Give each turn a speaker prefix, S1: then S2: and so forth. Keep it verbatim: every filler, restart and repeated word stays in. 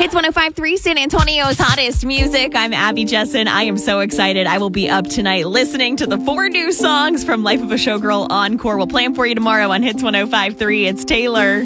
S1: Hits one oh five point three, San Antonio's hottest music. I'm Abby Jessen. I am so excited. I will be up tonight listening to the four new songs from Life of a Showgirl Encore. We'll play them for you tomorrow on Hits one oh five point three. It's Taylor.